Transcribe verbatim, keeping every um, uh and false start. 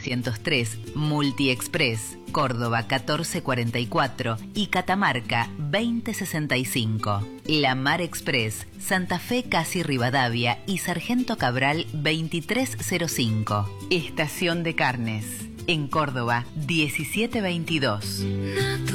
doscientos tres, Multiexpress, Córdoba catorce cuarenta y cuatro y Catamarca veinte sesenta y cinco. La Mar Express, Santa Fe Casi Rivadavia y Sargento Cabral veintitrés cero cinco. Estación de Carnes, en Córdoba diecisiete veintidós.